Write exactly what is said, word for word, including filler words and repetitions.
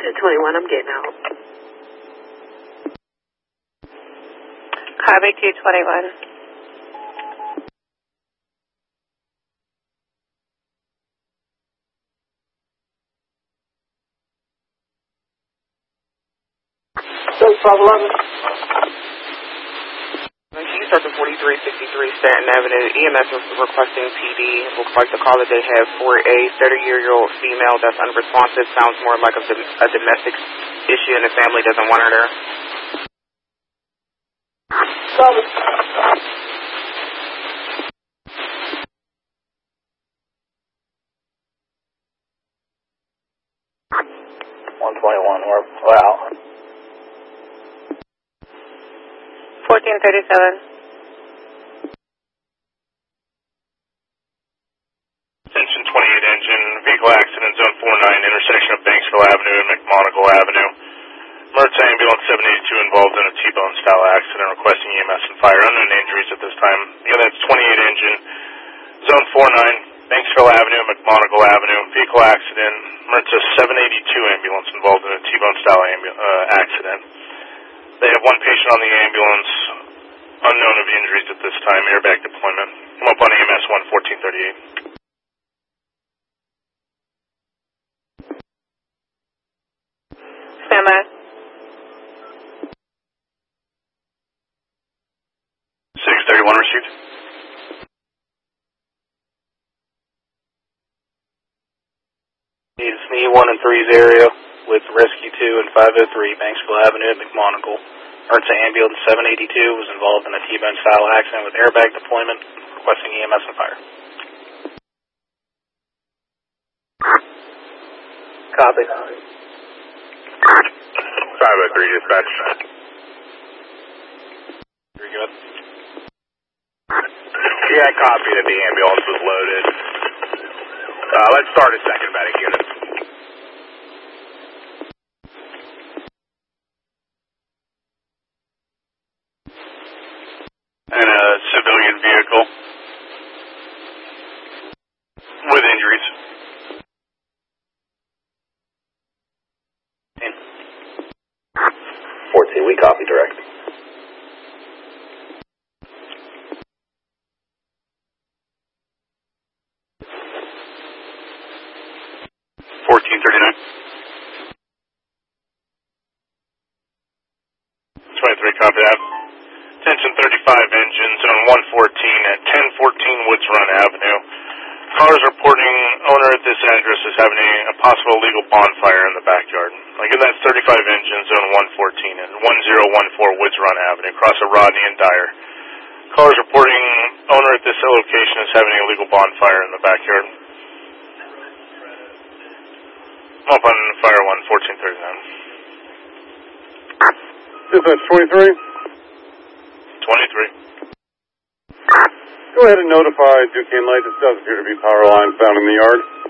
two twenty-one, I'm getting out. Copy two twenty-one. So, five eleven. Keys are forty-three sixty-three Stanton Avenue. E M S is requesting P D. Looks like the caller they have for a thirty-year-old female that's unresponsive. Sounds more like a, a domestic issue and the family doesn't want her there. Seven. one twenty-one, we're, we're out. fourteen thirty-seven. Attention twenty-eight engine, vehicle accident, zone four nine, intersection of Banksville Avenue and McMonagle Avenue. Emergency ambulance seven eighty-two involved in a T-bone style accident, requesting E M S and fire. Unknown injuries at this time. Again, that's twenty-eight engine, zone four nine, Banksville Avenue, McMonagle Avenue, vehicle accident. Emergency seven eighty-two ambulance involved in a T-bone style ambu- uh, accident. They have one patient on the ambulance, unknown of injuries at this time, airbag deployment. Come up on E M S one fourteen thirty-eight. Stand by. six thirty-one received. It's me one and three's area with Rescue two and five oh three Banksville Avenue at McMonagle. Emergency ambulance seven eighty-two was involved in a T-bone style accident with airbag deployment, requesting E M S and fire. Copy. five oh three dispatch. Very good. Yeah, I copied that the ambulance was loaded. Uh, let's start a second medic unit. And a civilian vehicle with injuries. fourteen, we copy direct. fourteen thirty-nine. twenty-three, copy that. Attention thirty-five engine, zone one fourteen at ten fourteen Woods Run Avenue. Callers reporting owner at this address is having a, a possible illegal bonfire in the backyard. Again, that's thirty-five engine, zone one fourteen at one zero one four Woods Run Avenue, across of Rodney and Dyer. Callers reporting owner at this location is having a illegal bonfire in the backyard. Up on fire one, fourteen thirty-nine. Dispatch twenty-three. twenty-three. Go ahead and notify Duquesne Light. This does appear to be power line found in the yard.